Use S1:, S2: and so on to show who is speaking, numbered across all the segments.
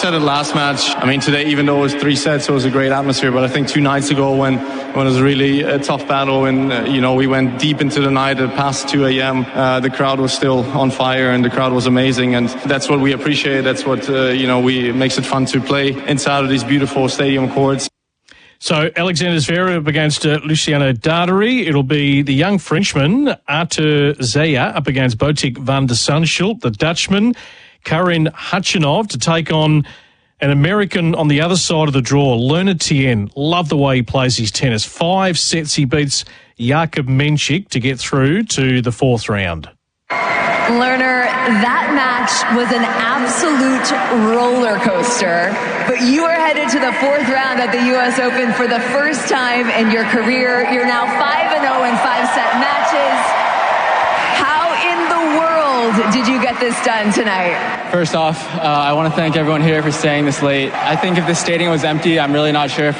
S1: said it last match. I mean, today, even though it was 3 sets, it was a great atmosphere. But I think 2 nights ago, when it was really a tough battle, and we went deep into the night at past 2 a.m., the crowd was still on fire, and the crowd was amazing. And that's what we appreciate. That's what makes it fun to play inside of these beautiful stadium courts.
S2: So Alexander Zverev against Luciano Darderi. It'll be the young Frenchman Artur Zeya up against Botic van de Zandschulp, the Dutchman Karin Khachanov, to take on an American on the other side of the draw, Leonard Tien. Love the way he plays his tennis. 5 sets he beats Jakub Menchik to get through to the 4th round.
S3: Lerner, that match was an absolute roller coaster, but you are headed to the 4th round at the U.S. Open for the first time in your career. You're now 5-0 in 5-set matches. How in the world did you get this done tonight?
S4: First off, I want to thank everyone here for staying this late. I think if the stadium was empty, I'm really not sure if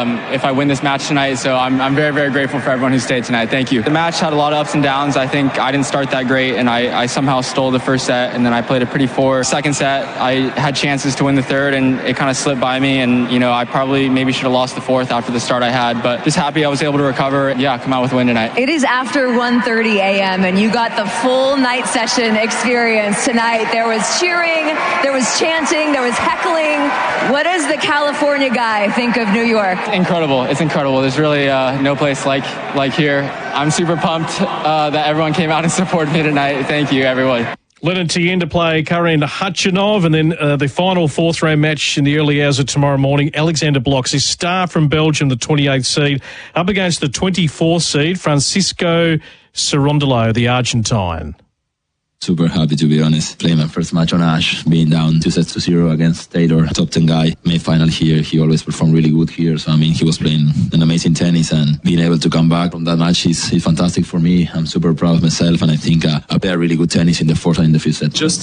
S4: I win this match tonight. So I'm very, very grateful for everyone who stayed tonight. Thank you. The match had a lot of ups and downs. I think I didn't start that great, and I somehow stole the first set, and then I played a pretty poor second set. I had chances to win the third, and it kind of slipped by me. And I probably maybe should have lost the fourth after the start I had, but just happy I was able to recover. Yeah, come out with a win tonight.
S3: It is after 1:30 a.m. and you got the full night session experience tonight. There was cheering, there was chanting, there was heckling. What does the California guy think of New York?
S4: Incredible. It's incredible. There's really no place like here. I'm super pumped that everyone came out and supported me tonight. Thank you, everyone.
S2: Leonard Tien to play Karin Khachanov, and then the final 4th round match in the early hours of tomorrow morning. Alexander Blocks, his star from Belgium, the 28th seed, up against the 24th seed, Francisco Cerundolo, the Argentine.
S5: Super happy, to be honest. Playing my first match on Ash, being down 2-0 against Taylor, top 10 guy. Made final here. He always performed really good here. So, he was playing an amazing tennis, and being able to come back from that match is fantastic for me. I'm super proud of myself, and I think I play really good tennis in the 4th and in the 5th set.
S6: Just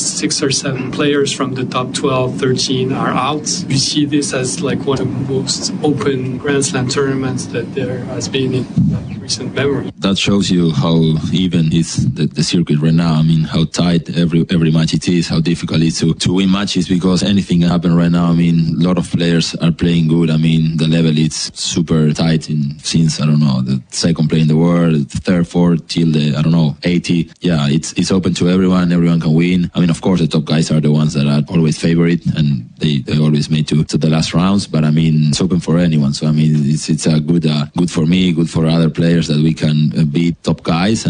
S6: 6 or 7 players from the top 12, 13 are out. We see this as like one of the most open Grand Slam tournaments that there has been in recent memory.
S5: That shows you how even is the circuit right now. How tight every match it is, how difficult it is to win matches, because anything can happen right now. A lot of players are playing good. The level is super tight since, the 2nd play in the world, the 3rd, 4th, till the, 80. Yeah, it's open to everyone. Everyone can win. Of course, the top guys are the ones that are always favorite, and they always made to the last rounds. But, it's open for anyone. So, it's a good for me, good for other players that we can beat top guys.